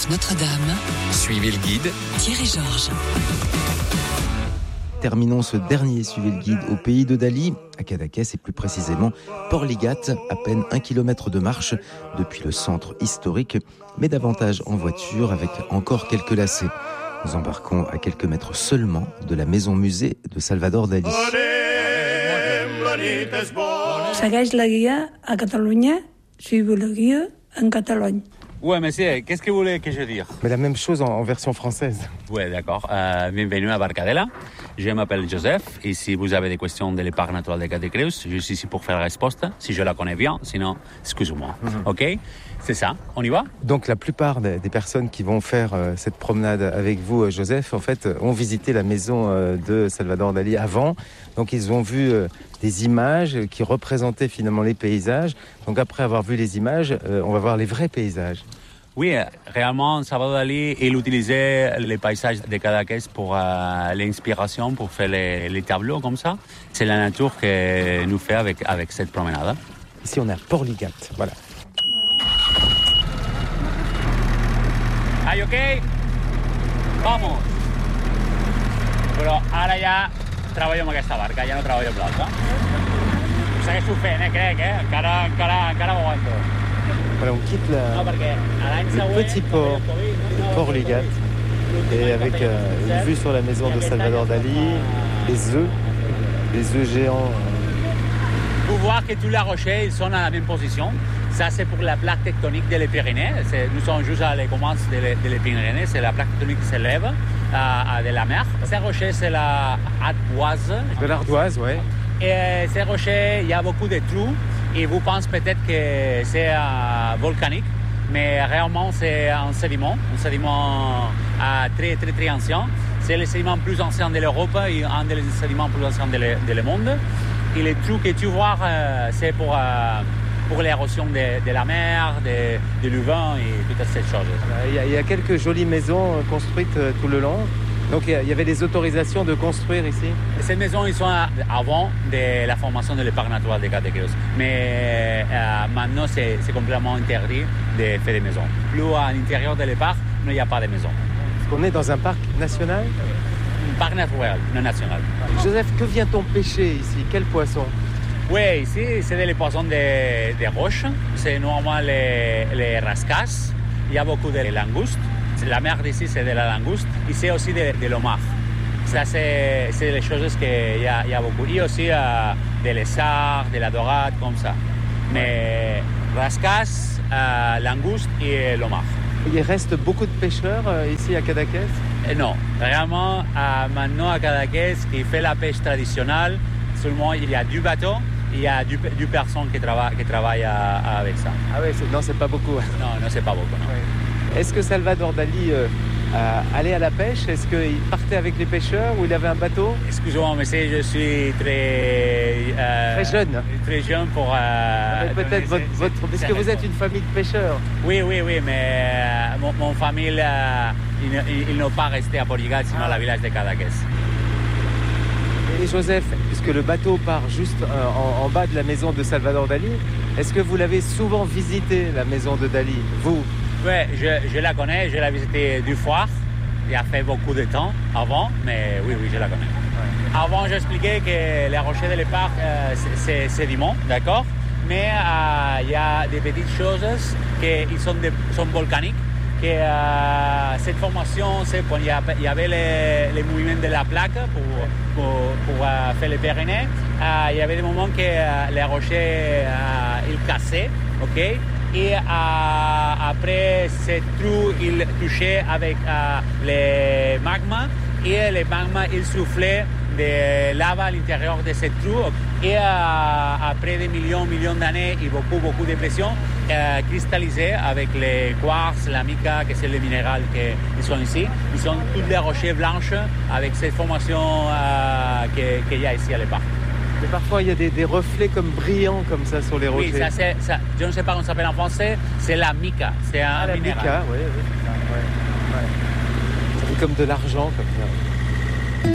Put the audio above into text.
Joseph Notre-Dame. Suivez le guide. Thierry Georges. Terminons ce dernier Suivez le guide au pays de Dali, à Cadaqués et plus précisément Port-Ligat, à peine 1 kilomètre de marche depuis le centre historique, mais davantage en voiture avec encore quelques lacets. Nous embarquons à quelques mètres seulement de la maison-musée de Salvador Dalí. Segueix la guia a Catalunya, suivez la guia en Catalogne. Ouais, monsieur, qu'est-ce que vous voulez que je dise? Mais la même chose en version française. Oui, d'accord. Bienvenue à Barcadella. Je m'appelle Joseph et si vous avez des questions de l'épargne naturelle de Cadaqués, je suis ici pour faire la réponse, si je la connais bien, sinon, excusez-moi. Ok? C'est ça, on y va? Donc la plupart des personnes qui vont faire cette promenade avec vous, Joseph, en fait, ont visité la maison de Salvador Dalí avant. Donc ils ont vu des images qui représentaient finalement les paysages. Donc après avoir vu les images, on va voir les vrais paysages. Oui, réellement, Salvador Dalí, il utilisait les paysages de Cadaqués pour l'inspiration, pour faire les tableaux comme ça. C'est la nature que nous fait avec cette promenade. Ici, on est à Port-Ligat, voilà. Are you okay? Vamos! Però ara ja treballo amb aquesta barca, ja no treballo amb l'altra. Ho segueixo fent, crec, encara ho aguanto. Voilà, on quitte le petit port de Port-Ligat et avec une vue sur la maison de Salvador Dalí, les œufs géants. Vous voyez que tous les rochers ils sont à la même position. Ça, c'est pour la plaque tectonique des Pyrénées. Nous sommes juste à la commence des Pyrénées. C'est la plaque tectonique qui s'élève de la mer. Ces rochers, c'est la ardoise. De l'ardoise, oui. Et ces rochers, il y a beaucoup de trous. Et vous pensez peut-être que c'est volcanique. Mais réellement, c'est un sédiment très, très, très ancien. C'est le sédiment plus ancien de l'Europe et un des sédiments plus anciens de le monde. Et les trous que tu vois, c'est pour l'érosion de la mer, de l'uvin et toutes ces choses. Il y a quelques jolies maisons construites tout le long. Donc il y avait des autorisations de construire ici. Ces maisons, ils sont avant de la formation de l'épargne naturelle de Cadaqués. Mais maintenant, c'est complètement interdit de faire des maisons. Plus à l'intérieur de l'épargne, il n'y a pas de maisons. Est-ce qu'on est dans un parc national? Un parc naturel, non national. Joseph, que vient-on pêcher ici? Quel poisson? Oui, ici, c'est des poissons des roches. C'est normalement les rascas. Il y a beaucoup de langoustes. La mer d'ici, c'est de la langouste. Ici aussi de l'homard. Ça, c'est les choses qu'il y a beaucoup. Il y a aussi des lézards, de la dorade, comme ça. Mais rascas, langoustes et l'homard. Il reste beaucoup de pêcheurs ici à Cadaqués? Non, vraiment, maintenant à Cadaqués, qui fait la pêche traditionnelle, seulement il y a du bateau. Il y a du personnes qui travaillent avec ça. Ah oui, c'est pas beaucoup. Non, c'est pas beaucoup. Non. Ouais. Est-ce que Salvador Dalí allait à la pêche? Est-ce qu'il partait avec les pêcheurs ou il avait un bateau? Excusez-moi, mais je suis très jeune. Très jeune pour... peut-être parce que vous êtes une famille de pêcheurs. Oui, mais mon famille, ils n'ont pas resté à Port-Ligat, sinon à la village de Cadaqués. Et Joseph, puisque le bateau part juste en bas de la maison de Salvador Dalí, est-ce que vous l'avez souvent visité, la maison de Dalí, vous? Oui, je la connais, je l'ai visitée 2 fois. Il y a fait beaucoup de temps avant, mais oui, je la connais. Ouais. Avant, j'expliquais que les rochers de l'épargne, c'est sédiment, d'accord? Mais il y a des petites choses qui sont volcaniques. Que cette formation, c'est quand il y avait les mouvements de la plaque pour faire les Pyrénées. Il y avait des moments que les rochers ils cassaient, ok? Et après, ces trous, ils touchaient avec les magmas et les magmas, ils soufflaient de lave à l'intérieur de ces trous. Et après des millions d'années et beaucoup de pression, cristallisés avec les quartz, la mica, que c'est le minéral qui sont ici. Ils sont toutes les rochers blanches avec cette formation qu'il y a ici à l'épargne. Mais parfois, il y a des reflets comme brillants comme ça sur les rochers. Oui, ça, je ne sais pas comment ça s'appelle en français, c'est la mica. C'est un minéral. La mica, oui. Ouais. C'est comme de l'argent comme ça.